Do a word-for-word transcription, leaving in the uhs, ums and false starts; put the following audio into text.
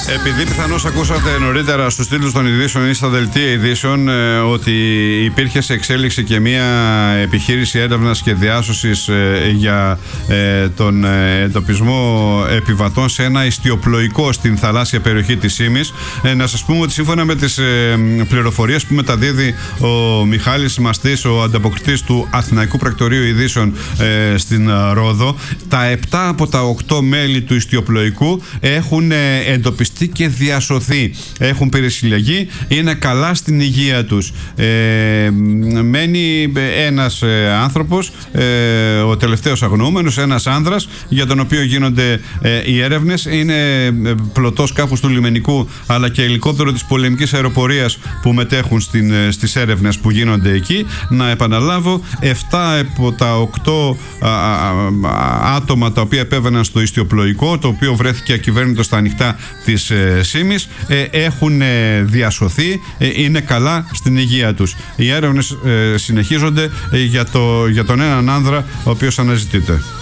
Επειδή πιθανώς ακούσατε νωρίτερα στους τίτλους των ειδήσεων ή στα δελτία ειδήσεων ε, ότι υπήρχε σε εξέλιξη και μια επιχείρηση έρευνας και διάσωσης ε, για ε, τον ε, εντοπισμό επιβατών σε ένα ιστιοπλοϊκό στην θαλάσσια περιοχή της Σύμης. Ε, να σας πούμε ότι σύμφωνα με τις ε, πληροφορίες που μεταδίδει ο Μιχάλης Μαστής, ο ανταποκριτής του Αθηναϊκού Πρακτορείου Ειδήσεων ε, στην Ρόδο, τα επτά από τα οκτώ μέλη του ιστιοπλοϊκού έχουν ε, εντοπιστεί και διασωθεί. Έχουν περισυλλαγεί, είναι καλά στην υγεία τους. Ε, μένει ένας ε, άνθρωπος, ε, ο τελευταίος αγνοούμενος, ένας άνδρας, για τον οποίο γίνονται ε, οι έρευνες. Είναι ε, πλωτό σκάφους του λιμενικού, αλλά και ελικόπτερο της πολεμικής αεροπορίας που μετέχουν στην, ε, στις έρευνες που γίνονται εκεί. Να επαναλάβω, επτά από τα οκτώ α, α, α, άτομα τα οποία επέβαιναν στο ιστιοπλοϊκό, το οποίο βρέθηκε ακυβέρνητο στα ανοιχτά της ε, Σύμης, ε, έχουν ε, διασωθεί, ε, είναι καλά στην υγεία τους. Οι έρευνες ε, συνεχίζονται ε, για, το, για τον έναν άνδρα ο οποίος αναζητείται.